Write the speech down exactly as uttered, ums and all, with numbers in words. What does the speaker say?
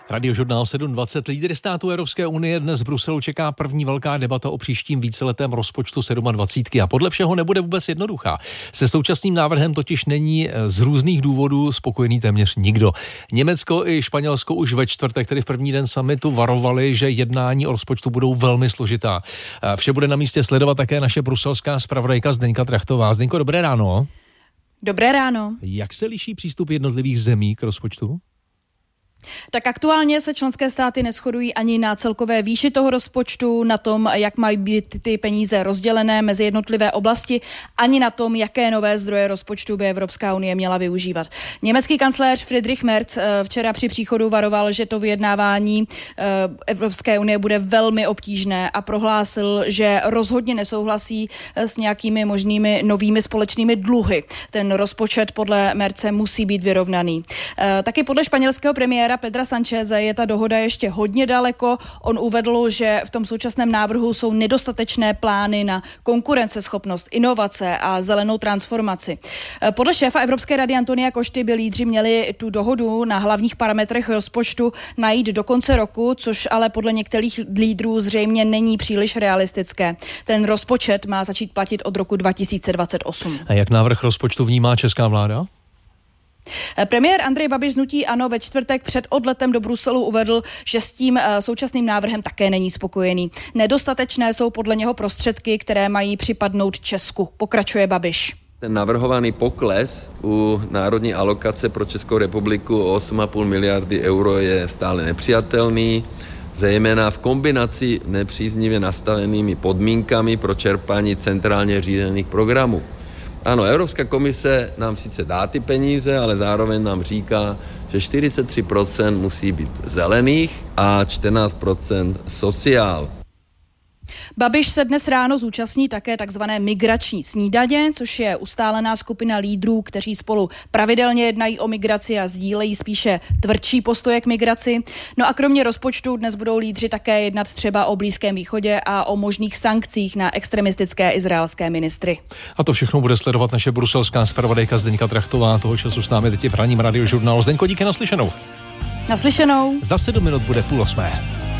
Radiožurnál sedm dvacet. Lídry států Evropské unie dnes v Bruselu čeká první velká debata o příštím víceletém rozpočtu dvacet sedm a podle všeho nebude vůbec jednoduchá. Se současným návrhem totiž není z různých důvodů spokojený téměř nikdo. Německo i Španělsko už ve čtvrtek, tedy v první den summitu, varovali, že jednání o rozpočtu budou velmi složitá. Vše bude na místě sledovat také naše bruselská zpravodajka Zdeňka Trachtová. Zdeňko, dobré ráno. Dobré ráno. Jak se liší přístup jednotlivých zemí k rozpočtu? Tak aktuálně se členské státy neshodují ani na celkové výši toho rozpočtu, na tom, jak mají být ty peníze rozdělené mezi jednotlivé oblasti, ani na tom, jaké nové zdroje rozpočtu by Evropská unie měla využívat. Německý kancléř Friedrich Merz včera při příchodu varoval, že to vyjednávání Evropské unie bude velmi obtížné a prohlásil, že rozhodně nesouhlasí s nějakými možnými novými společnými dluhy. Ten rozpočet podle Merze musí být vyrovnaný. Taky podle španělského premiéra Pedra Sancheze je ta dohoda ještě hodně daleko. On uvedl, že v tom současném návrhu jsou nedostatečné plány na konkurenceschopnost, inovace a zelenou transformaci. Podle šéfa Evropské rady Antonia Cošty by lídři měli tu dohodu na hlavních parametrech rozpočtu najít do konce roku, což ale podle některých lídrů zřejmě není příliš realistické. Ten rozpočet má začít platit od roku dva tisíce dvacet osm. A jak návrh rozpočtu vnímá česká vláda? Premiér Andrej Babiš z hnutí ANO ve čtvrtek před odletem do Bruselu uvedl, že s tím současným návrhem také není spokojený. Nedostatečné jsou podle něho prostředky, které mají připadnout Česku. Pokračuje Babiš. Ten navrhovaný pokles u národní alokace pro Českou republiku o osm a půl miliardy euro je stále nepřijatelný, zejména v kombinaci nepříznivě nastavenými podmínkami pro čerpání centrálně řízených programů. Ano, Evropská komise nám sice dá ty peníze, ale zároveň nám říká, že čtyřicet tři procent musí být zelených a čtrnáct procent sociál. Babiš se dnes ráno zúčastní také takzvané migrační snídaně, což je ustálená skupina lídrů, kteří spolu pravidelně jednají o migraci a sdílejí spíše tvrdší postoje k migraci. No a kromě rozpočtu dnes budou lídři také jednat třeba o Blízkém východě a o možných sankcích na extremistické izraelské ministry. A to všechno bude sledovat naše bruselská zpravodajka Zdeňka Trachtová, toho času s námi teď v ranním radiožurnálu. Zdeňko, díky, naslyšenou. Naslyšenou. Za sedm minut bude půl osmé.